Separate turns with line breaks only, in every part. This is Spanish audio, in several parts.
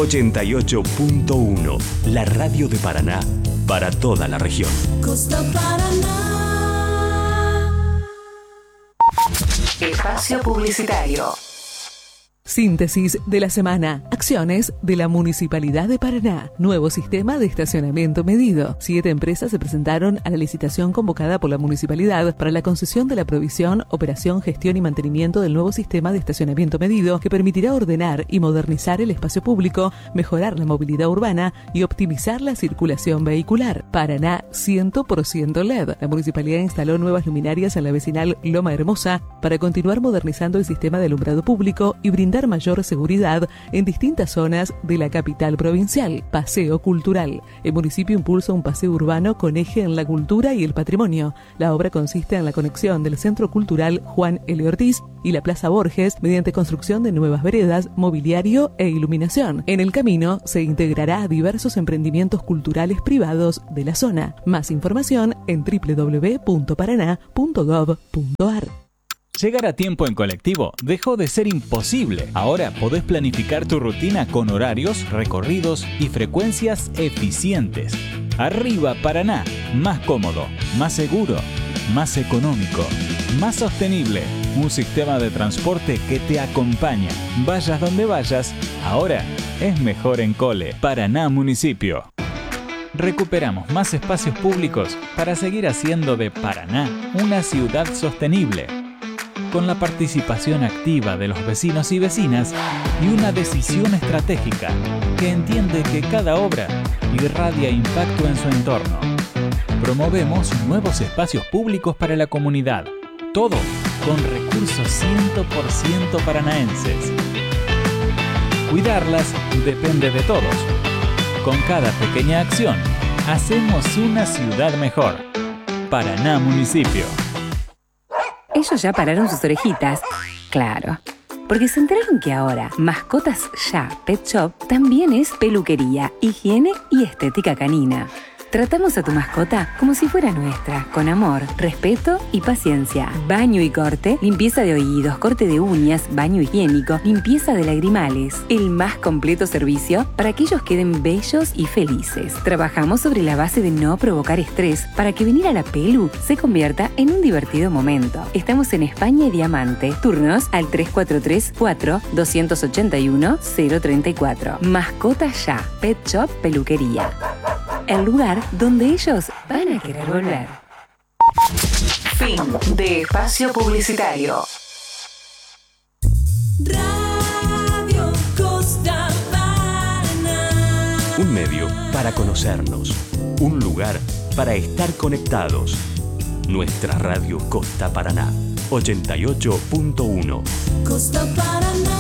88.1, la radio de Paraná para toda la región.
Costa Paraná.
Espacio publicitario.
Síntesis de la semana. Acciones de la Municipalidad de Paraná. Nuevo sistema de estacionamiento medido. 7 empresas se presentaron a la licitación convocada por la Municipalidad para la concesión de la provisión, operación, gestión y mantenimiento del nuevo sistema de estacionamiento medido que permitirá ordenar y modernizar el espacio público, mejorar la movilidad urbana y optimizar la circulación vehicular. Paraná 100% LED. La Municipalidad instaló nuevas luminarias en la vecinal Loma Hermosa para continuar modernizando el sistema de alumbrado público y brindar mayor seguridad en distintas zonas de la capital provincial. Paseo cultural. El municipio impulsa un paseo urbano con eje en la cultura y el patrimonio. La obra consiste en la conexión del Centro Cultural Juan L. Ortiz y la Plaza Borges mediante construcción de nuevas veredas, mobiliario e iluminación. En el camino se integrará a diversos emprendimientos culturales privados de la zona. Más información en www.paraná.gov.ar.
Llegar a tiempo en colectivo dejó de ser imposible. Ahora podés planificar tu rutina con horarios, recorridos y frecuencias eficientes. Arriba Paraná, más cómodo, más seguro, más económico, más sostenible. Un sistema de transporte que te acompaña. Vayas donde vayas, ahora es mejor en Cole. Paraná Municipio. Recuperamos más espacios públicos para seguir haciendo de Paraná una ciudad sostenible, con la participación activa de los vecinos y vecinas y una decisión estratégica que entiende que cada obra irradia impacto en su entorno. Promovemos nuevos espacios públicos para la comunidad, todo con recursos 100% paranaenses. Cuidarlas depende de todos. Con cada pequeña acción, hacemos una ciudad mejor. Paraná Municipio.
Ellos ya pararon sus orejitas. Claro. Porque se enteraron que ahora Mascotas Ya Pet Shop también es peluquería, higiene y estética canina. Tratamos a tu mascota como si fuera nuestra, con amor, respeto y paciencia. Baño y corte, limpieza de oídos, corte de uñas, baño higiénico, limpieza de lagrimales. El más completo servicio para que ellos queden bellos y felices. Trabajamos sobre la base de no provocar estrés para que venir a la pelu se convierta en un divertido momento. Estamos en España y Diamante. Turnos al 343-4-281-034. Mascotas Ya Pet Shop Peluquería. El lugar donde ellos van a querer volver.
Fin de espacio publicitario.
Radio Costa Paraná.
Un medio para conocernos. Un lugar para estar conectados. Nuestra radio Costa Paraná. 88.1.
Costa Paraná.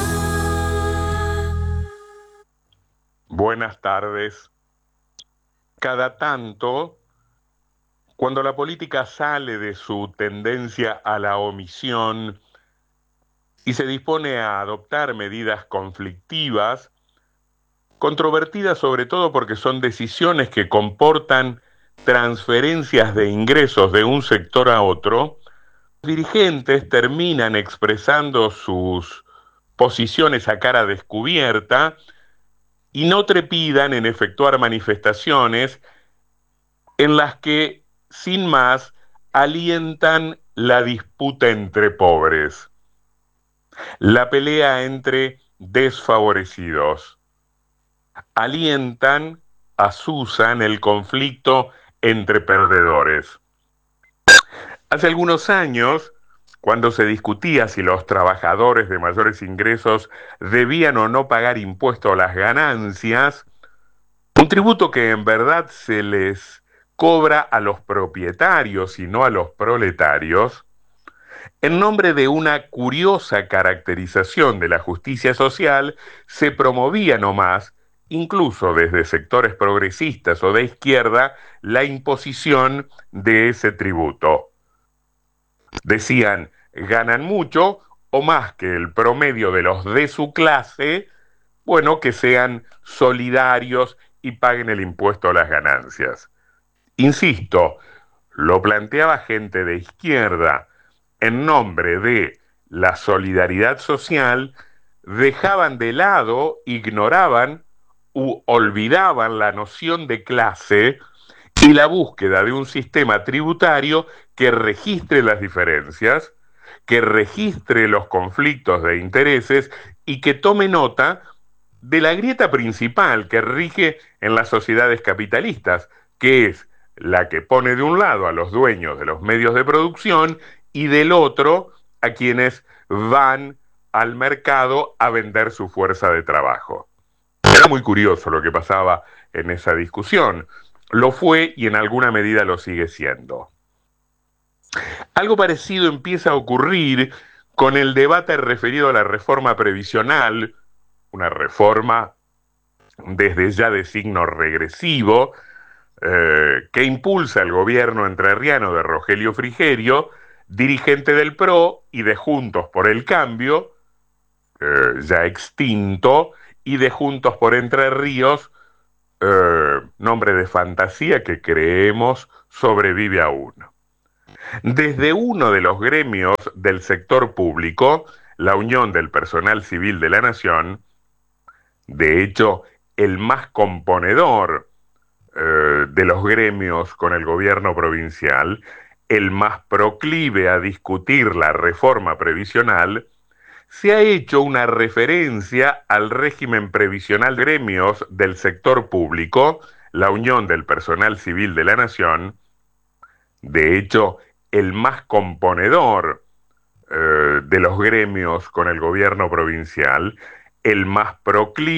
Buenas tardes. Cada tanto, cuando la política sale de su tendencia a la omisión y se dispone a adoptar medidas conflictivas, controvertidas sobre todo porque son decisiones que comportan transferencias de ingresos de un sector a otro, los dirigentes terminan expresando sus posiciones a cara descubierta y no trepidan en efectuar manifestaciones en las que, sin más, alientan la disputa entre pobres, la pelea entre desfavorecidos. Alientan, azuzan el conflicto entre perdedores. Hace algunos años, cuando se discutía si los trabajadores de mayores ingresos debían o no pagar impuesto a las ganancias, un tributo que en verdad se les cobra a los propietarios y no a los proletarios, en nombre de una curiosa caracterización de la justicia social, se promovía nomás, incluso desde sectores progresistas o de izquierda, la imposición de ese tributo. Decían, ganan mucho o más que el promedio de los de su clase, bueno, que sean solidarios y paguen el impuesto a las ganancias. Insisto, lo planteaba gente de izquierda en nombre de la solidaridad social, dejaban de lado, ignoraban olvidaban la noción de clase y la búsqueda de un sistema tributario que registre las diferencias, que registre los conflictos de intereses y que tome nota de la grieta principal que rige en las sociedades capitalistas, que es la que pone de un lado a los dueños de los medios de producción y del otro a quienes van al mercado a vender su fuerza de trabajo. Era muy curioso lo que pasaba en esa discusión. Lo fue y en alguna medida lo sigue siendo. Algo parecido empieza a ocurrir con el debate referido a la reforma previsional, una reforma desde ya de signo regresivo, que impulsa el gobierno entrerriano de Rogelio Frigerio, dirigente del PRO y de Juntos por el Cambio, ya extinto, y de Juntos por Entre Ríos, nombre de fantasía que creemos sobrevive aún. Desde uno de los gremios del sector público, la Unión del Personal Civil de la Nación, de hecho, el más componedor de los gremios con el gobierno provincial, el más proclive a discutir la reforma previsional, se ha hecho una referencia al régimen previsional de gremios del sector público, la Unión del Personal Civil de la Nación, de hecho, el más componedor de los gremios con el gobierno provincial, el más proclive